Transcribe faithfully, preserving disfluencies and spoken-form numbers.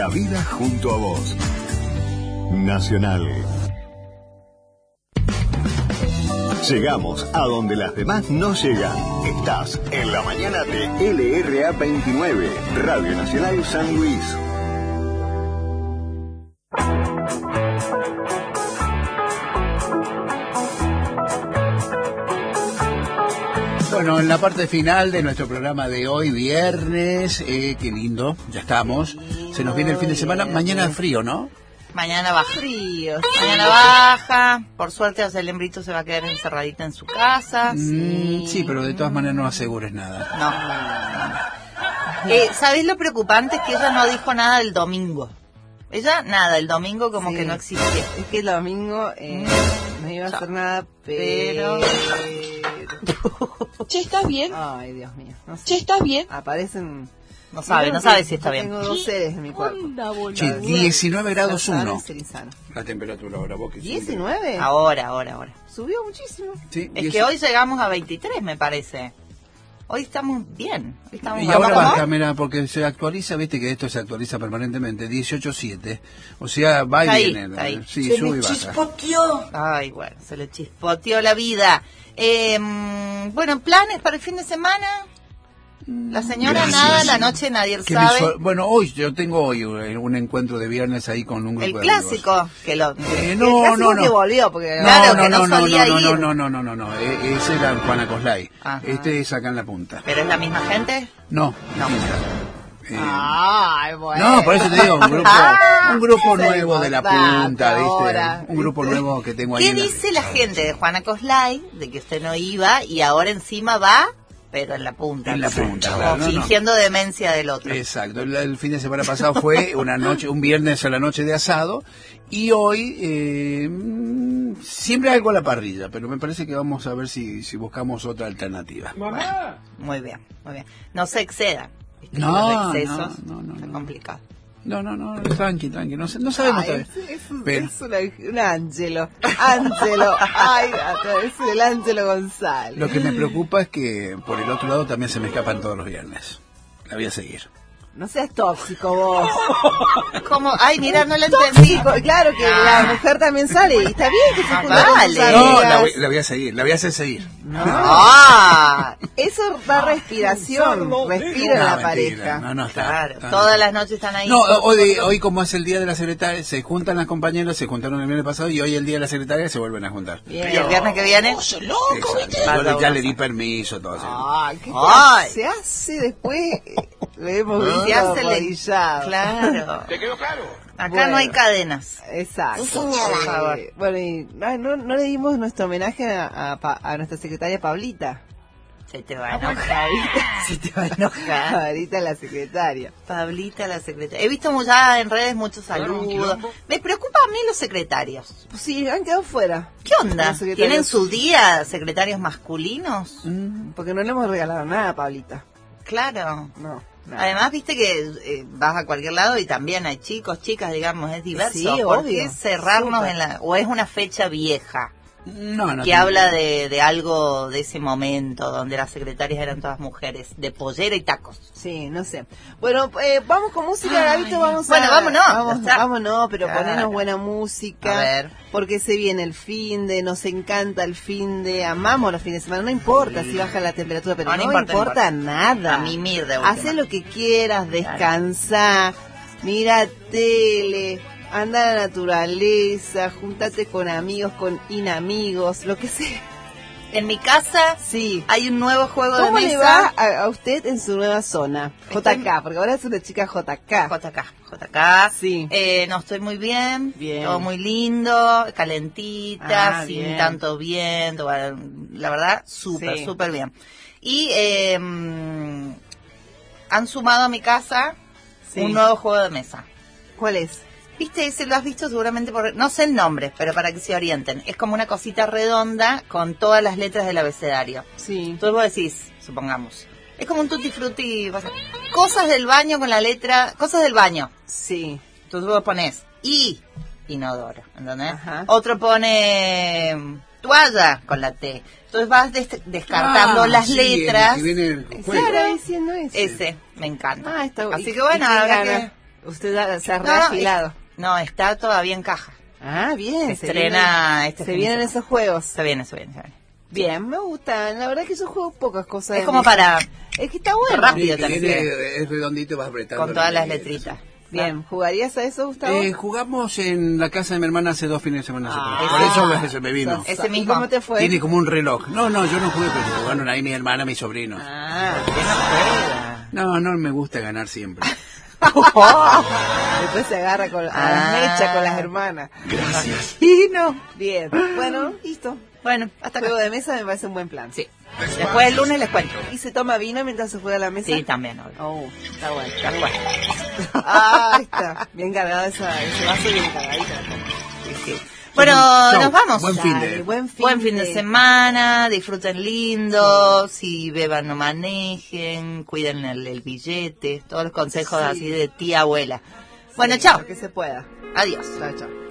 La vida junto a vos. Nacional. Llegamos a donde las demás no llegan. Estás en la mañana de L R A veintinueve, Radio Nacional San Luis. Bueno, en la parte final de nuestro programa de hoy, viernes, eh, qué lindo, ya estamos. Se nos viene el fin de semana, mañana frío, ¿no? Mañana baja. Frío. Mañana baja. Por suerte, a el hembrito se va a quedar encerradita en su casa. Sí, mm, sí, pero de todas maneras no asegures nada. No. Eh, ¿Sabés lo preocupante? Es que ella no dijo nada del domingo. Ella, nada, el domingo como sí, que no existe. Es que el domingo eh, no iba a hacer nada, pero... Che, ¿estás bien? Ay, Dios mío. No sé. Che, ¿estás bien? Aparecen... No sabe, no sabe si está bien. Tengo dos seres en mi cuerpo. Che, diecinueve grados uno. La temperatura ahora, vos que ¿diecinueve? Ahora, ahora, ahora. Subió muchísimo. Sí, es que hoy llegamos a veintitrés, me parece. Hoy estamos bien. Hoy estamos y ahora baja, mira, porque se actualiza, viste que esto se actualiza permanentemente, dieciocho siete. O sea, va y ahí, viene. Ahí. Sí, se sube le y baja. Chispoteó. Ay, bueno, se le chispoteó la vida. Eh, bueno, ¿planes para el fin de semana? La señora Gracias. Nada, la noche nadie Que sabe. visual... Bueno, hoy yo tengo hoy un encuentro de viernes ahí con un grupo el de clásico, amigos. que lo... Eh, no, el clásico no, no. que volvió, porque... Claro, no, que no, no no, solía no, ir. no, no, no, no, no, no, e- ese era Juana Coslay. Ajá. Este es acá en la punta. ¿Pero es la misma gente? No, No. Eh, Ay, bueno. no, por eso te digo, un grupo, un grupo nuevo de la punta, ahora, ¿viste? Un grupo ¿viste? nuevo que tengo ahí. ¿Qué en la- dice la gente de Juana Coslay, de que usted no iba y ahora encima va, pero en la punta? En la punta, como claro, no, no. fingiendo demencia del otro. Exacto, el, el fin de semana pasado fue una noche, un viernes a la noche de asado y hoy eh, mm, siempre algo a la parrilla, pero me parece que vamos a ver si, si buscamos otra alternativa. Bueno, muy bien, muy bien. No se exceda. No, Los excesos no, no, no, es no. complicado. No, no, no, tranqui, tranqui, no, no sabemos Ay, todavía. es, es, un- Pero- es una, un Ángelo. Ángelo. Ay, es el Ángelo González. Lo que me preocupa es que por el otro lado también se me escapan todos los viernes. La voy a seguir. No seas tóxico vos. ¿Cómo? Ay, mira, no lo entendí. Tóxico, claro que Ah. la mujer también sale y está bien que se Ah, junte con vale. sus No, No, amigas. la voy, la voy a seguir, la voy a hacer seguir. Ah, Eso da respiración, respiro en No, la mentira, pareja. No, no, está, claro. está- Todas las noches están ahí. No, hoy, hoy como es el día de la secretaria, se juntan las compañeras, se juntaron el viernes pasado y hoy el día de la secretaria se vuelven a juntar. Bien, el viernes que viene. Exacto. Pasa Yo ya una le di cosa. permiso, todo eso. Ay, ¿qué Ay. se hace después? Le hemos Se visto hace el- arrodillado. Claro. ¿Te quedó claro? Acá Bueno. no hay cadenas. Exacto. Por favor. Eh, bueno, y no, no, no le dimos nuestro homenaje a, a, Pa- a nuestra secretaria Pablita. Se te va a enojar. Se te va a enojar. Pablita la secretaria. Pablita, la secretaria. He visto ya en redes muchos saludos. Me preocupa a mí los secretarios. Pues sí, han quedado fuera. ¿Qué onda? Los secretarios. ¿Tienen su día secretarios masculinos? Mm, porque no le hemos regalado nada a Pablita. Claro. No. nada. Además, viste que eh, vas a cualquier lado y también hay chicos, chicas, digamos, es diverso. Sí, ¿Por obvio. qué cerrarnos Súper. en la... o es una fecha vieja? No, no. que tengo- habla de, de algo de ese momento donde las secretarias eran todas mujeres, de pollera y tacos. Sí, no sé. Bueno, eh, vamos con música, Ay. Gabito, vamos Bueno, a... vámonos, Vamos, ya está. vámonos, pero Claro. ponernos buena música. A ver. Porque se viene el fin de, nos encanta el fin de, amamos los fines de semana, no importa si baja la temperatura, pero No, no, no importa, importa, no nada. A mimir de última. Hacé lo que quieras, descansá, mira tele, anda a la naturaleza, juntate con amigos, con inamigos, lo que sea. En mi casa Sí. hay un nuevo juego de ¿Cómo mesa. le va a, a usted en su nueva zona? J Estoy- K, porque ahora es una chica J K. J K, J K. Sí. Eh, no, estoy muy bien. Bien. Todo muy lindo, calentita, Ah, sin bien. tanto viento. Bueno, la verdad, súper, Sí. súper bien. Y eh, mm, han sumado a mi casa Sí. un nuevo juego de mesa. ¿Cuál es? ¿Viste? Ese lo has visto seguramente por... No sé el nombre, pero para que se orienten. Es como una cosita redonda con todas las letras del abecedario. Sí. Entonces vos decís, supongamos, es como un tutti frutti, vas a- cosas del baño con la letra, cosas del baño. Sí. Entonces vos pones I, inodoro, ¿entendés? Ajá. Otro pone mm, toalla con la T. Entonces vas des- descartando Ah, las sí, letras. el que viene el juego. Claro, diciendo eso. Ese, me encanta. Ah, está Así y- que bueno, y qué habrá gana. que... Usted ya se ha No, reafilado. es- no, está todavía en caja. Ah, bien. Se estrena vienen- este Se fin de vienen semana. esos juegos. Se viene, se viene, se viene. Bien, me gustan. La verdad que yo juego pocas cosas. Es de como mesa. para... Es que está bueno. Rápido. Sí, también. tiene- es redondito, vas apretando. Con todas la las medida, letritas. Bien, ¿jugarías a eso, Gustavo? Eh, jugamos en la casa de mi hermana hace dos fines de semana. Ah, Por eso me- se me vino. sos- Ese ¿Y mismo. cómo te fue? Tiene como un reloj. No, no, yo no jugué, pero jugaron ahí mi hermana, mi sobrino. Ah, ¿Qué no juega? No, no me gusta ganar siempre. después se agarra con, a Ah. las mechas con las hermanas. Gracias. Y no. Bien, bueno, listo. Bueno, hasta Juego acá. de mesa me parece un buen plan. Sí. Después el lunes les cuento. ¿Y se toma vino mientras se juega a la mesa? Sí, también, obvio. Oh, está bueno. Tal cual. Ah, ahí está. Bien cargado esa, ese vaso, bien cargadito. Sí, sí. Bueno, Chau. nos vamos. Buen fin de- Dale, buen fin, Buen fin de semana, disfruten lindo, si beban no manejen, cuiden el, el billete, todos los consejos Sí. así de tía abuela. Bueno, Sí, chao. lo que se pueda. Adiós. Chao, chao.